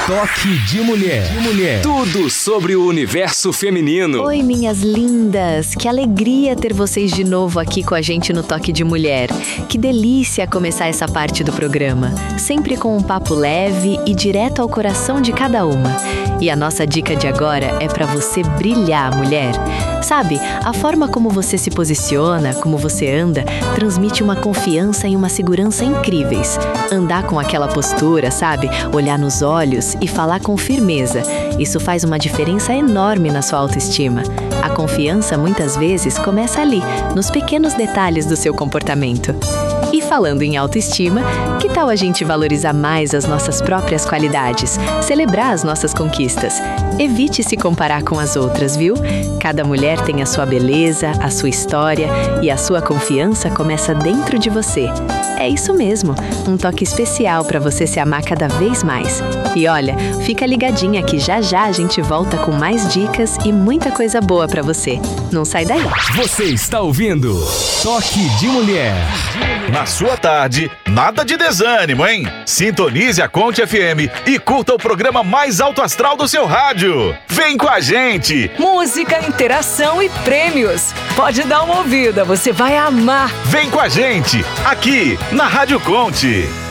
Toque de Mulher. Tudo sobre o universo feminino. Oi, minhas lindas! Que alegria ter vocês de novo aqui com a gente no Toque de Mulher. Que delícia começar essa parte do programa. Sempre com um papo leve e direto ao coração de cada uma. E a nossa dica de agora é para você brilhar, mulher. Sabe, a forma como você se posiciona, como você anda, transmite uma confiança e uma segurança incríveis. Andar com aquela postura, sabe? Olhar nos olhos e falar com firmeza. Isso faz uma diferença enorme na sua autoestima. A confiança muitas vezes começa ali, nos pequenos detalhes do seu comportamento. E falando em autoestima, que tal a gente valorizar mais as nossas próprias qualidades, celebrar as nossas conquistas? Evite se comparar com as outras, viu? Cada mulher tem a sua beleza, a sua história e a sua confiança começa dentro de você. É isso mesmo, um toque especial para você se amar cada vez mais. E olha, fica ligadinha que já a gente volta com mais dicas e muita coisa boa para você. Não sai daí. Você está ouvindo Toque de Mulher. Na sua tarde, nada de desânimo, hein? Sintonize a Conte FM e curta o programa mais alto astral do seu rádio. Vem com a gente! Música, interação e prêmios. Pode dar uma ouvida, você vai amar. Vem com a gente, aqui na Rádio Conte.